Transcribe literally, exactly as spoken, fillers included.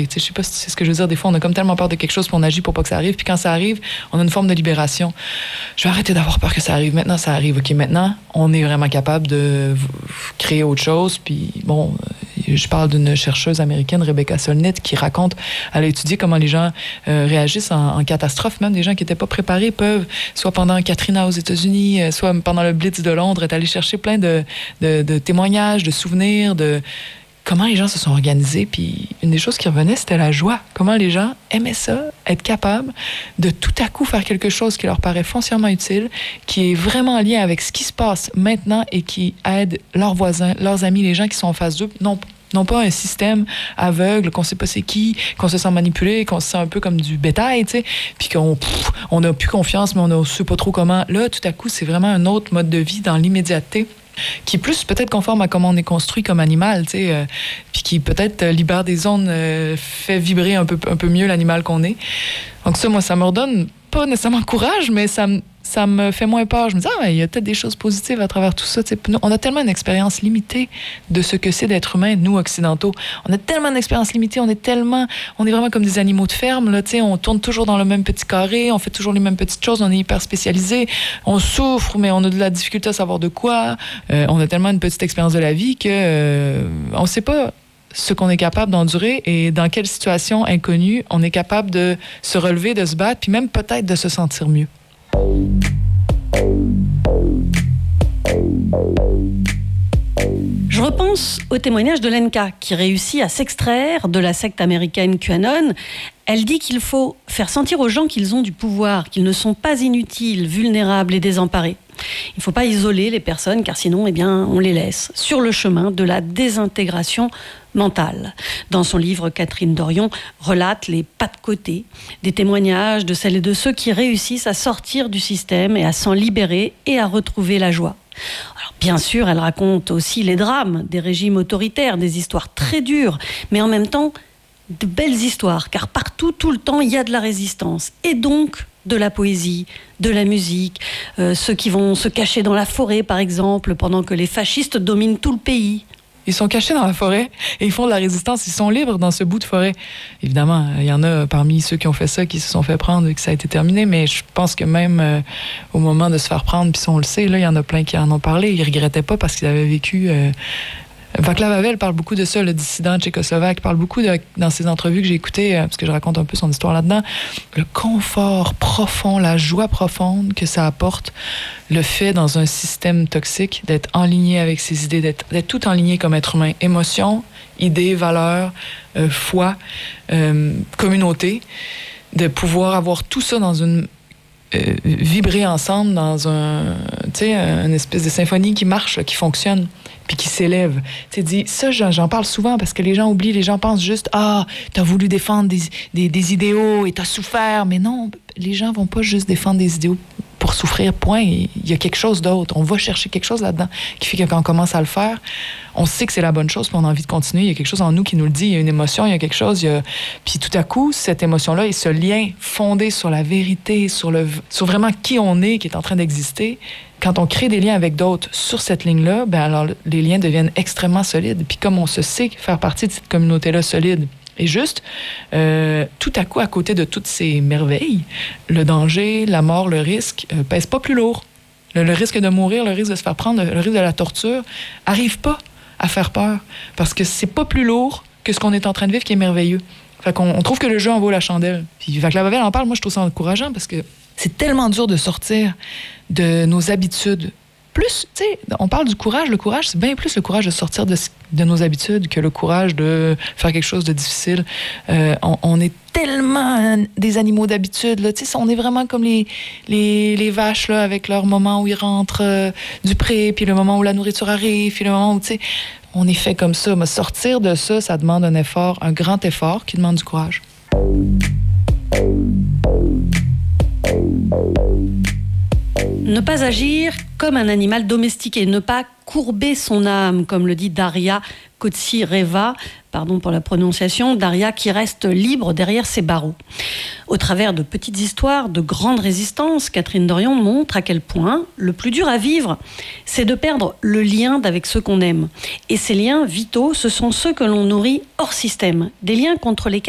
liberté. Tu sais, je sais pas si c'est ce que je veux dire. Des fois, on a comme tellement peur de quelque chose, puis on agit pour pas que ça arrive. Puis quand ça arrive, on a une forme de libération. Je vais arrêter d'avoir peur que ça arrive. Maintenant, ça arrive. OK, maintenant, on est vraiment capable de créer autre chose. Puis bon, je parle d'une chercheuse américaine, Rebecca Solnit, qui raconte, elle a étudié comment les gens euh, réagissent en, en catastrophe. Même des gens qui n'étaient pas préparés peuvent, soit pendant Katrina aux États-Unis, euh, soit pendant le Blitz de Londres, être allés chercher plein de, de, de témoignages, de souvenirs, de comment les gens se sont organisés. Puis une des choses qui revenait, c'était la joie. Comment les gens aimaient ça, être capables de tout à coup faire quelque chose qui leur paraît foncièrement utile, qui est vraiment en lien avec ce qui se passe maintenant et qui aide leurs voisins, leurs amis, les gens qui sont en face d'eux. Non, non pas un système aveugle, qu'on sait pas c'est qui, qu'on se sent manipulé, qu'on se sent un peu comme du bétail, tu sais, puis qu'on pff, on n'a plus confiance, mais on ne sait pas trop comment. Là, tout à coup, c'est vraiment un autre mode de vie dans l'immédiateté, qui est plus peut-être conforme à comment on est construit comme animal, tu sais, euh, puis qui peut-être euh, libère des ondes, euh, fait vibrer un peu, un peu mieux l'animal qu'on est. Donc ça, moi, ça me redonne pas nécessairement courage, mais ça me, ça me fait moins peur. Je me dis, ah, il y a peut-être des choses positives à travers tout ça. Tu sais, on a tellement une expérience limitée de ce que c'est d'être humain, nous, occidentaux. On a tellement d'expérience limitée, on est tellement, on est vraiment comme des animaux de ferme, là, tu sais, on tourne toujours dans le même petit carré, on fait toujours les mêmes petites choses, on est hyper spécialisé, on souffre, mais on a de la difficulté à savoir de quoi. Euh, on a tellement une petite expérience de la vie que euh, on sait pas ce qu'on est capable d'endurer et dans quelle situation inconnue on est capable de se relever, de se battre, puis même peut-être de se sentir mieux. Je repense au témoignage de Lenka, qui réussit à s'extraire de la secte américaine QAnon. Elle dit qu'il faut faire sentir aux gens qu'ils ont du pouvoir, qu'ils ne sont pas inutiles, vulnérables et désemparés. Il ne faut pas isoler les personnes, car sinon, eh bien, on les laisse sur le chemin de la désintégration mentale. Dans son livre, Catherine Dorion relate les pas de côté, des témoignages de celles et de ceux qui réussissent à sortir du système et à s'en libérer et à retrouver la joie. Alors, bien sûr, elle raconte aussi les drames des régimes autoritaires, des histoires très dures, mais en même temps, de belles histoires, car partout, tout le temps, il y a de la résistance. Et donc, de la poésie, de la musique, euh, ceux qui vont se cacher dans la forêt, par exemple, pendant que les fascistes dominent tout le pays. Ils sont cachés dans la forêt et ils font de la résistance. Ils sont libres dans ce bout de forêt. Évidemment, il y en a parmi ceux qui ont fait ça qui se sont fait prendre et que ça a été terminé, mais je pense que même euh, au moment de se faire prendre, puis si on le sait, là, il y en a plein qui en ont parlé. Ils regrettaient pas parce qu'ils avaient vécu... Euh, Václav Havel parle beaucoup de ça, le dissident tchécoslovaque, parle beaucoup de, dans ses entrevues que j'ai écoutées, parce que je raconte un peu son histoire là-dedans, le confort profond, la joie profonde que ça apporte, le fait dans un système toxique d'être enligné avec ses idées, d'être, d'être tout enligné comme être humain, émotions, idées, valeurs, euh, foi, euh, communauté, de pouvoir avoir tout ça dans une euh, vibrer ensemble dans un, tu sais, une espèce de symphonie qui marche, là, qui fonctionne, puis qui s'élève. Tu sais, dis, ça, j'en, j'en parle souvent parce que les gens oublient, les gens pensent juste, ah, t'as voulu défendre des, des, des idéaux et t'as souffert. Mais non, les gens vont pas juste défendre des idéaux pour souffrir, point. Il y a quelque chose d'autre. On va chercher quelque chose là-dedans qui fait que quand on commence à le faire, on sait que c'est la bonne chose puis on a envie de continuer. Il y a quelque chose en nous qui nous le dit. Il y a une émotion, il y a quelque chose. Il y a... Puis tout à coup, cette émotion-là et ce lien fondé sur la vérité, sur, le... sur vraiment qui on est, qui est en train d'exister, quand on crée des liens avec d'autres sur cette ligne-là, ben alors les liens deviennent extrêmement solides. Puis comme on se sait faire partie de cette communauté-là solide, et juste, euh, tout à coup, à côté de toutes ces merveilles, le danger, la mort, le risque euh, pèse pas plus lourd. Le, le risque de mourir, le risque de se faire prendre, le, le risque de la torture arrive pas à faire peur parce que c'est pas plus lourd que ce qu'on est en train de vivre qui est merveilleux. Fait qu'on on trouve que le jeu en vaut la chandelle. Puis Václav Havel en parle, moi je trouve ça encourageant parce que c'est tellement dur de sortir de nos habitudes. Plus, tu sais, on parle du courage. Le courage, c'est bien plus le courage de sortir de, de nos habitudes que le courage de faire quelque chose de difficile. Euh, on, on est tellement des animaux d'habitude, là. Tu sais, on est vraiment comme les, les, les vaches, là, avec leur moment où ils rentrent euh, du pré, puis le moment où la nourriture arrive, puis le moment où, tu sais, on est fait comme ça. Mais sortir de ça, ça demande un effort, un grand effort qui demande du courage. Ne pas agir comme un animal domestiqué, ne pas courber son âme, comme le dit Daria Kotsireva, pardon pour la prononciation, Daria qui reste libre derrière ses barreaux. Au travers de petites histoires de grande résistance, Catherine Dorion montre à quel point le plus dur à vivre, c'est de perdre le lien avec ceux qu'on aime. Et ces liens vitaux, ce sont ceux que l'on nourrit hors système, des liens contre lesquels